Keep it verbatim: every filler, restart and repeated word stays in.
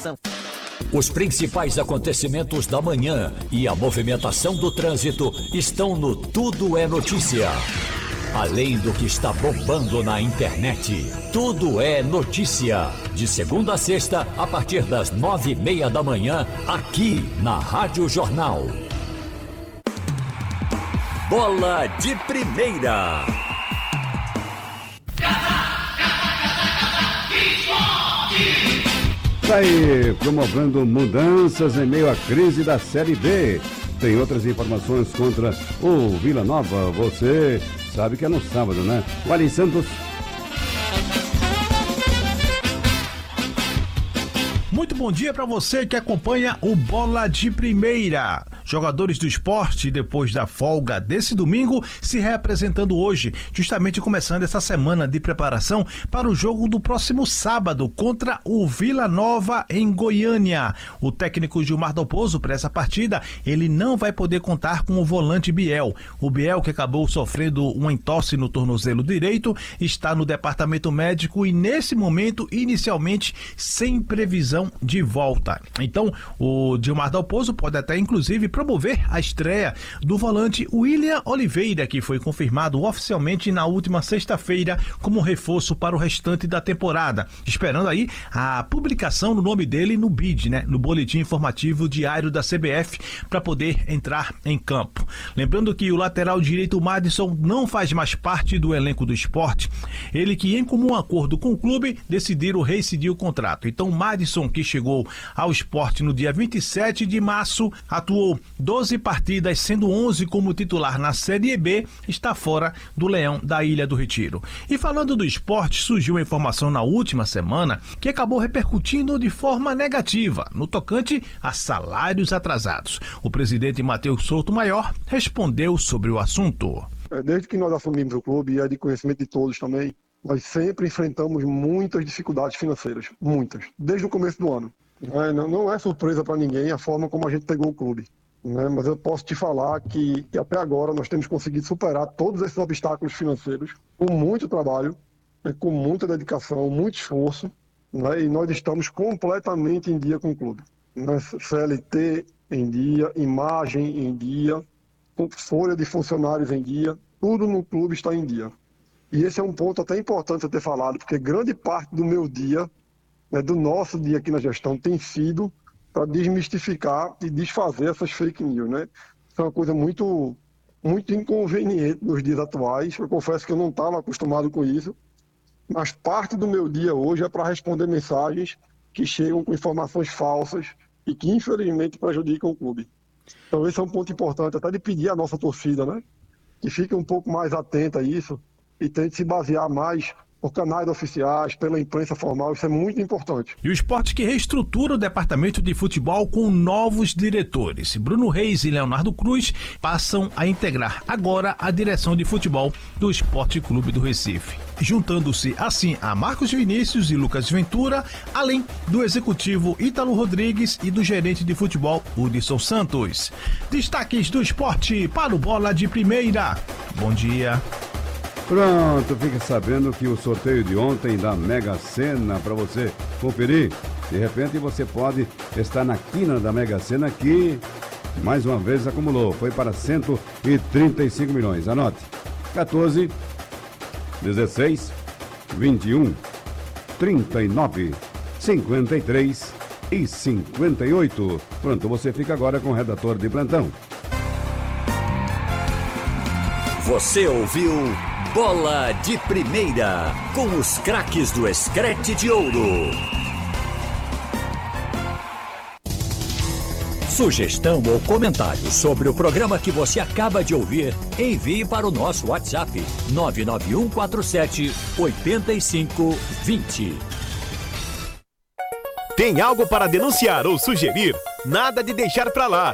informação. Os principais acontecimentos da manhã e a movimentação do trânsito estão no Tudo é Notícia. Além do que está bombando na internet, Tudo é Notícia. De segunda a sexta, a partir das nove e meia da manhã, aqui na Rádio Jornal. Bola de Primeira. Está aí, promovendo mudanças em meio à crise da Série B. Tem outras informações contra o Vila Nova. Você sabe que é no sábado, né? O Alin Santos. Muito bom dia para você que acompanha o Bola de Primeira. Jogadores do esporte, depois da folga desse domingo, se reapresentando hoje, justamente começando essa semana de preparação para o jogo do próximo sábado contra o Vila Nova em Goiânia. O técnico Gilmar Dalpozo, para essa partida, ele não vai poder contar com o volante Biel. O Biel, que acabou sofrendo uma entorse no tornozelo direito, está no departamento médico e nesse momento, inicialmente, sem previsão de volta. Então, o Gilmar Dalpozo pode até, inclusive, promover a estreia do volante William Oliveira, que foi confirmado oficialmente na última sexta-feira como reforço para o restante da temporada, esperando aí a publicação do nome dele no B I D, né, no Boletim Informativo Diário da C B F, para poder entrar em campo. Lembrando que o lateral direito Madison não faz mais parte do elenco do esporte, ele que em comum acordo com o clube decidiram rescindir o contrato. Então Madison, que chegou ao esporte no dia vinte e sete de março, atuou doze partidas, sendo onze como titular na Série B, está fora do Leão da Ilha do Retiro. E falando do esporte, surgiu uma informação na última semana que acabou repercutindo de forma negativa no tocante a salários atrasados. O presidente Matheus Souto Maior respondeu sobre o assunto. Desde que nós assumimos o clube, e é de conhecimento de todos também, nós sempre enfrentamos muitas dificuldades financeiras, muitas, desde o começo do ano. Não é surpresa para ninguém a forma como a gente pegou o clube. Né, mas eu posso te falar que, que até agora nós temos conseguido superar todos esses obstáculos financeiros com muito trabalho, né, com muita dedicação, muito esforço, né, e nós estamos completamente em dia com o clube. Né, C L T em dia, imagem em dia, folha de funcionários em dia, tudo no clube está em dia. E esse é um ponto até importante eu ter falado, porque grande parte do meu dia, né, do nosso dia aqui na gestão, tem sido para desmistificar e desfazer essas fake news, né? Isso é uma coisa muito, muito inconveniente nos dias atuais. Eu confesso que eu não estava acostumado com isso, mas parte do meu dia hoje é para responder mensagens que chegam com informações falsas e que infelizmente prejudicam o clube. Então esse é um ponto importante, até de pedir à nossa torcida, né? Que fique um pouco mais atenta a isso e tente se basear mais por canais oficiais, pela imprensa formal, isso é muito importante. E o esporte que reestrutura o departamento de futebol com novos diretores. Bruno Reis e Leonardo Cruz passam a integrar agora a direção de futebol do Esporte Clube do Recife, juntando-se assim a Marcos Vinícius e Lucas Ventura, além do executivo Ítalo Rodrigues e do gerente de futebol Hudson Santos. Destaques do esporte para o Bola de Primeira. Bom dia. Pronto, fique sabendo que o sorteio de ontem da Mega Sena para você conferir. De repente você pode estar na quina da Mega Sena que mais uma vez acumulou. Foi para cento e trinta e cinco milhões. Anote: quatorze, dezesseis, vinte e um, trinta e nove, cinquenta e três e cinquenta e oito. Pronto, você fica agora com o redator de plantão. Você ouviu Bola de Primeira, com os craques do Screte de Ouro. Sugestão ou comentário sobre o programa que você acaba de ouvir, envie para o nosso WhatsApp nove nove um quatro sete oito cinco dois zero. Tem algo para denunciar ou sugerir? Nada de deixar pra lá.